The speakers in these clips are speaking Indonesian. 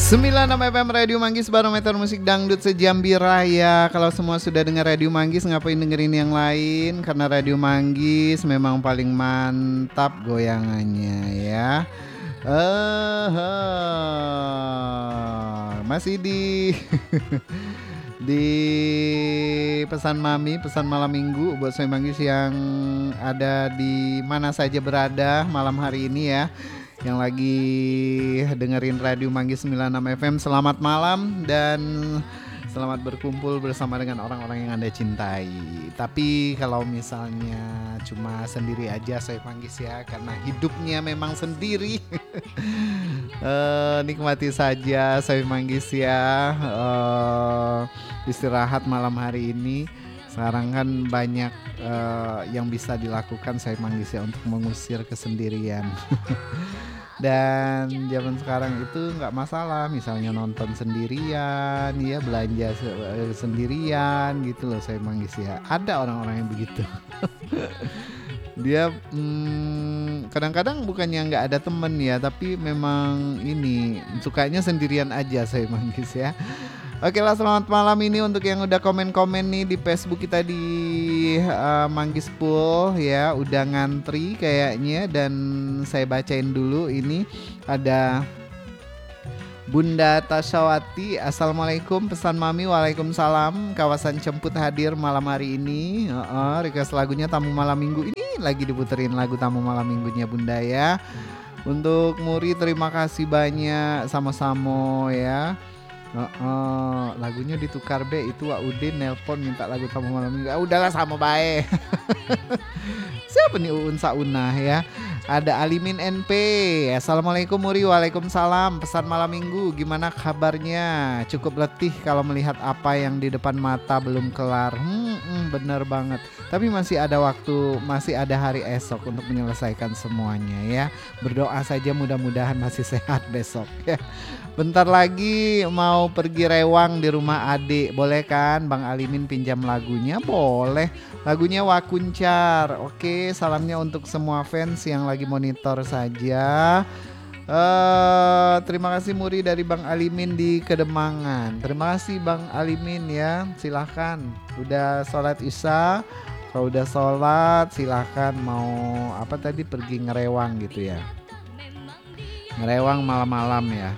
96 FM Radio Manggis, barometer musik dangdut sejambi raya. Kalau semua sudah dengar Radio Manggis, ngapain dengerin yang lain? Karena Radio Manggis memang paling mantap goyangannya ya. Masih di di pesan mami, pesan malam minggu buat saya Manggis yang ada di mana saja berada malam hari ini ya, yang lagi dengerin Radio Manggis 96 FM. Selamat malam dan selamat berkumpul bersama dengan orang-orang yang Anda cintai. Tapi kalau misalnya cuma sendiri aja saya Manggis ya, karena hidupnya memang sendiri. Nikmati saja saya Manggis ya, istirahat malam hari ini. Sekarang kan banyak yang bisa dilakukan saya Manggis ya untuk mengusir kesendirian. Dan zaman sekarang itu nggak masalah, misalnya nonton sendirian, ya belanja sendirian gitu loh saya Manggis ya. Ada orang-orang yang begitu. Dia kadang-kadang bukannya nggak ada temen ya, tapi memang ini sukanya sendirian aja saya Manggis ya. Oke lah, selamat malam ini untuk yang udah komen-komen nih di Facebook kita di Manggis Pool ya, udah ngantri kayaknya, dan saya bacain dulu. Ini ada Bunda Tasyawati, Assalamualaikum, pesan mami, waalaikumsalam, kawasan Cemput hadir malam hari ini. Request lagunya Tamu Malam Minggu, ini lagi diputerin lagu Tamu Malam Minggunya Bunda ya. Untuk Muri terima kasih banyak, sama-sama ya. Lagunya ditukar be, itu Wak Udin nelpon minta lagu Tamu Malam Minggu. Udahlah sama bae. Siapa nih Uun Saunah ya? Ada Alimin NP, Assalamualaikum Muri, waalaikumsalam, pesan malam minggu, gimana kabarnya? Cukup letih kalau melihat apa yang di depan mata belum kelar. Bener banget. Tapi masih ada waktu, masih ada hari esok untuk menyelesaikan semuanya ya. Berdoa saja mudah-mudahan masih sehat besok ya. Bentar lagi mau pergi rewang di rumah adik, boleh kan Bang Alimin pinjam lagunya? Boleh, lagunya Wakuncar. Oke, salamnya untuk semua fans yang lagi monitor saja. Terima kasih Muri dari Bang Alimin di Kedemangan. Terima kasih Bang Alimin ya, silahkan. Udah sholat isya, kalau udah sholat silahkan mau apa tadi, pergi ngerewang gitu ya. Ngerewang malam-malam ya.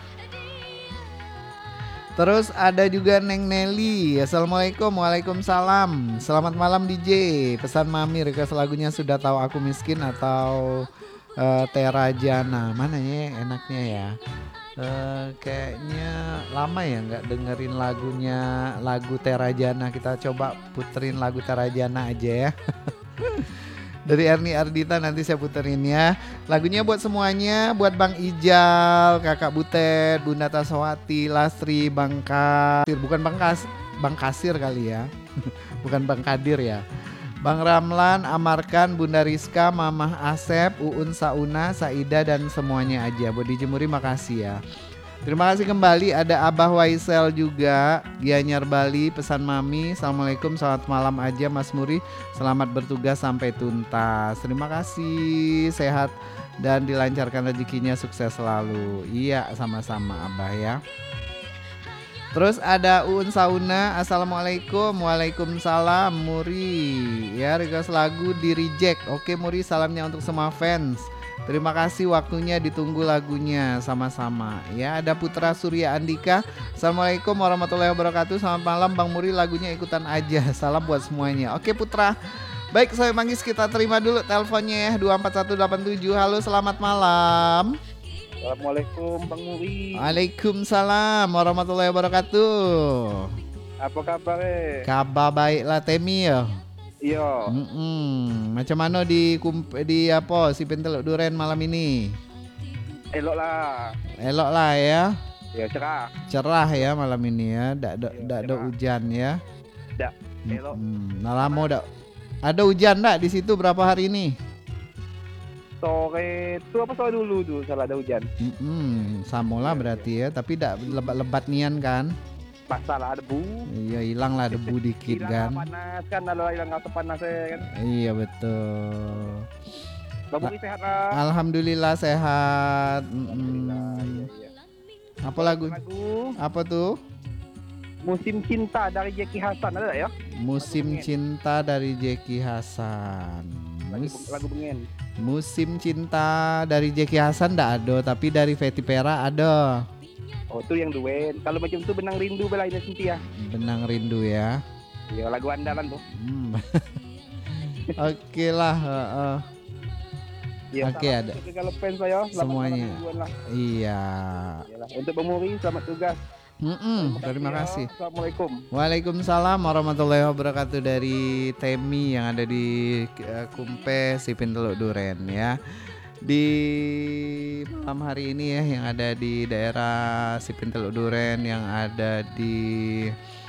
Terus ada juga Neng Nelly, Assalamualaikum, waalaikumsalam, selamat malam DJ, pesan mami request lagunya Sudah Tahu Aku Miskin atau Terajana. Mana ya enaknya ya? Kayaknya lama ya nggak dengerin lagu Terajana. Kita coba puterin lagu Terajana aja ya. Dari Erni Ardita nanti saya puterin ya. Lagunya buat semuanya, buat Bang Ijal, Kakak Butet, Bunda Tasawati, Lastri, Bang Kasir, bukan Bang Kasir kali ya. Bukan Bang Kadir ya. Bang Ramlan, Amarkan, Bunda Rizka, Mamah Asep, Uun Sauna, Saida dan semuanya aja. Buat dijemuri makasih ya. Terima kasih kembali, ada Abah Waisel juga, Gianyar Bali, pesan mami, Assalamualaikum, selamat malam aja Mas Muri, selamat bertugas sampai tuntas. Terima kasih, sehat dan dilancarkan rezekinya, sukses selalu. Iya, sama-sama Abah ya. Terus ada Uun Sauna, Assalamualaikum, waalaikumsalam Muri. Ya, request lagu di reject. Oke Muri, salamnya untuk semua fans. Terima kasih waktunya, ditunggu lagunya sama-sama. Ya, ada Putra Surya Andika. Assalamualaikum warahmatullahi wabarakatuh. Selamat malam Bang Muri, lagunya ikutan aja. Salam buat semuanya. Oke Putra. Baik, saya Manggis, kita terima dulu teleponnya ya, 24187. Halo, selamat malam. Assalamualaikum Bang Muri. Waalaikumsalam warahmatullahi wabarakatuh. Apa kabar? Kabar baik lah Temi ya. Iya. Macam mana di apa si Penteluk Duren malam ini? Elok lah ya. Ya Cerah ya malam ini ya. Dak ada hujan ya. Dak. Elok. Nah lama dak. Ada hujan dak di situ berapa hari ini? Sore itu apa sore dulu tuh salah ada hujan. Sama lah berarti ya. Tapi dak lebat-lebat nian kan? Masalah debu. Iya, hilang lah debu dikit kan. Panas kan, kalau hilang asap panasnya kan. Iya betul. Bang Muri sehat lah. Alhamdulillah sehat. Alhamdulillah. Iya. Apa lagu? Lagu Apa tuh? Musim Cinta dari Jackie Hasan ada tak ya? Musim Bengen. Cinta dari Jackie Hasan. Lagu Bengen. Musim Cinta dari Jackie Hasan ndak ada, tapi dari Fety Pera ada. Oh tuh yang duet. Kalau macam tu Benang Rindu belainnya Cynthia. Benang Rindu ya. Ya lagu andalan tuh. Oke lah. Heeh. Ya, Oke, salam ada. untuk segala fans saya. Selamat Semuanya. malam mingguan lah. Iya. Yalah. Untuk Pemuri selamat tugas. Terima ya. kasih. Assalamualaikum. Waalaikumsalam warahmatullahi wabarakatuh dari Temi yang ada di Kumpe Sipin Teluk Duren ya. Di malam hari ini ya yang ada di daerah Sipin Teluk Duren, yang ada di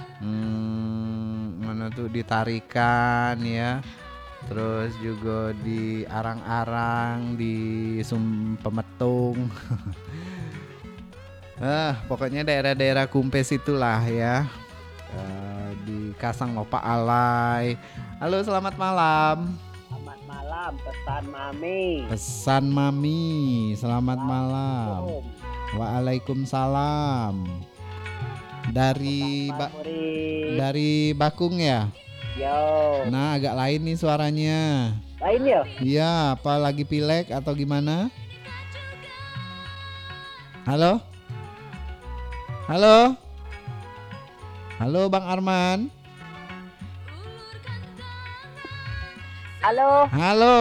mana tuh, di Tarikan ya. Terus juga di Arang-Arang, di Pemetung. Pokoknya daerah-daerah Kumpes itulah ya. Di Kasang Lopa Alai. Halo, selamat malam. Selamat malam, pesan Mami. Pesan Mami, selamat malam. Waalaikumsalam. Dari dari Bakung ya. Yo. Nah, agak lain nih suaranya. Lain ya? Iya, apa lagi pilek atau gimana? Halo? Halo? Halo Bang Arman. Halo. Halo.